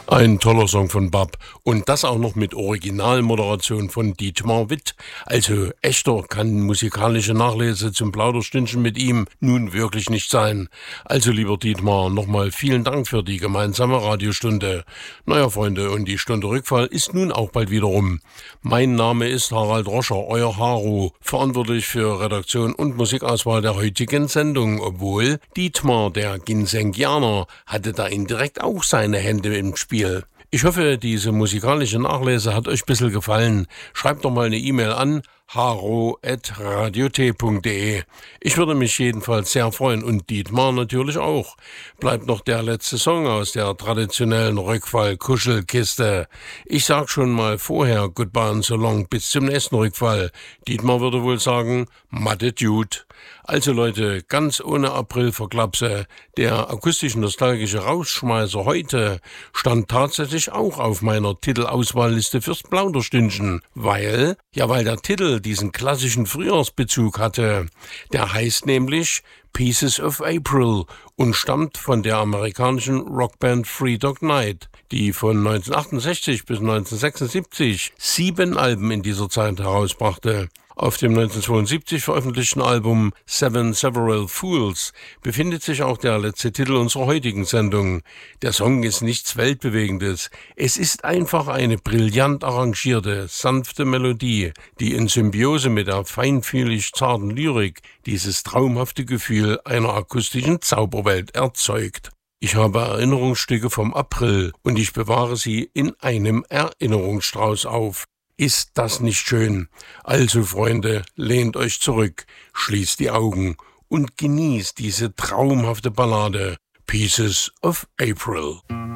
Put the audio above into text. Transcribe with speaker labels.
Speaker 1: Ein toller Song von Bab und das auch noch mit Originalmoderation von Dietmar Witt. Also echter kann musikalische Nachlese zum Plauderstündchen mit ihm nun wirklich nicht sein. Also lieber Dietmar, nochmal vielen Dank für die gemeinsame Radiostunde. Naja Freunde, und die Stunde Rückfall ist nun auch bald wieder rum. Mein Name ist Harald Roscher, euer Haro, verantwortlich für Redaktion und Musikauswahl der heutigen Sendung, obwohl Dietmar, der Ginsengianer, hatte da indirekt auch seine Hände im Spiel. Ich hoffe, diese musikalische Nachlese hat euch ein bisschen gefallen. Schreibt doch mal eine E-Mail an haro@radiot.de. Ich würde mich jedenfalls sehr freuen und Dietmar natürlich auch. Bleibt noch der letzte Song aus der traditionellen Rückfall-Kuschelkiste. Ich sag schon mal vorher Goodbye and so long, bis zum nächsten Rückfall. Dietmar würde wohl sagen, Matte Dude. Also Leute, ganz ohne Aprilverklapse, der akustisch-nostalgische Rausschmeißer heute stand tatsächlich auch auf meiner Titelauswahlliste fürs Plauderstündchen, weil der Titel diesen klassischen Frühjahrsbezug hatte. Der heißt nämlich Pieces of April und stammt von der amerikanischen Rockband Three Dog Night, die von 1968 bis 1976 7 Alben in dieser Zeit herausbrachte. Auf dem 1972 veröffentlichten Album Seven Several Fools befindet sich auch der letzte Titel unserer heutigen Sendung. Der Song ist nichts Weltbewegendes. Es ist einfach eine brillant arrangierte, sanfte Melodie, die in Symbiose mit der feinfühlig zarten Lyrik dieses traumhafte Gefühl einer akustischen Zauberwelt erzeugt. Ich habe Erinnerungsstücke vom April und ich bewahre sie in einem Erinnerungsstrauß auf. Ist das nicht schön? Also Freunde, lehnt euch zurück, schließt die Augen und genießt diese traumhafte Ballade Pieces of April.